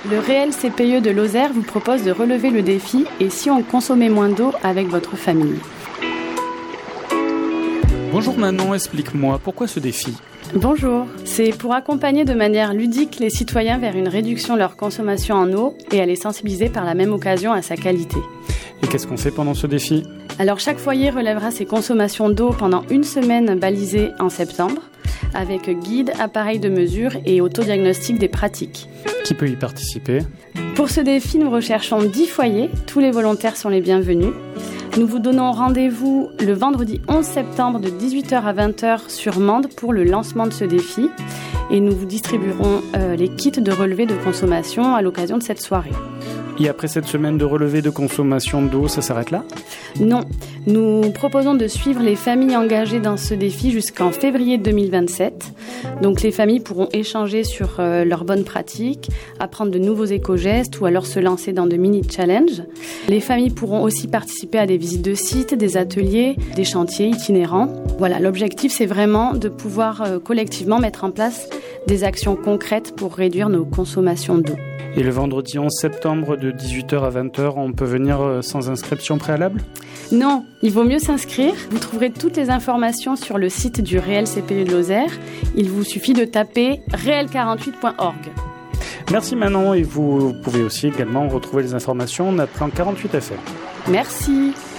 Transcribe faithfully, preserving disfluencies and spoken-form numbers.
Le réel C P E de Lozère vous propose de relever le défi « Et si on consommait moins d'eau avec votre famille ?» Bonjour Manon, explique-moi, pourquoi ce défi ? Bonjour, c'est pour accompagner de manière ludique les citoyens vers une réduction de leur consommation en eau et à les sensibiliser par la même occasion à sa qualité. Et qu'est-ce qu'on fait pendant ce défi ? Alors chaque foyer relèvera ses consommations d'eau pendant une semaine balisée en septembre, avec guide, appareil de mesure et autodiagnostic des pratiques. Qui peut y participer ? Pour ce défi, nous recherchons dix foyers, tous les volontaires sont les bienvenus. Nous vous donnons rendez-vous le vendredi onze septembre de dix-huit heures à vingt heures sur Mende pour le lancement de ce défi et nous vous distribuerons euh, les kits de relevé de consommation à l'occasion de cette soirée. Et après cette semaine de relevé de consommation d'eau, ça s'arrête là ? Non, nous proposons de suivre les familles engagées dans ce défi jusqu'en février deux mille vingt-sept. Donc les familles pourront échanger sur euh, leurs bonnes pratiques, apprendre de nouveaux éco-gestes ou alors se lancer dans de mini-challenges. Les familles pourront aussi participer à des visites de sites, des ateliers, des chantiers itinérants. Voilà, l'objectif c'est vraiment de pouvoir euh, collectivement mettre en place des actions concrètes pour réduire nos consommations d'eau. Et le vendredi onze septembre de dix-huit heures à vingt heures, on peut venir sans inscription préalable ? Non, il vaut mieux s'inscrire. Vous trouverez toutes les informations sur le site du réel C P E de Lozère. Il vous suffit de taper réel quarante-huit point org. Merci Manon, et vous pouvez aussi également retrouver les informations en appelant quarante-huit F M. Merci.